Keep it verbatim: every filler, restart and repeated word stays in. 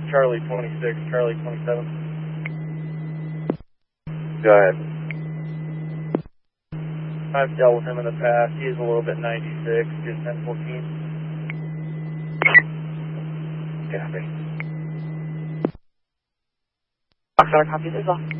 Charlie twenty-six, Charlie twenty-seven. Go ahead. I've dealt with him in the past. He is a little bit ninety-six, just ten fourteen. Copy. Foxtrot, copy this off.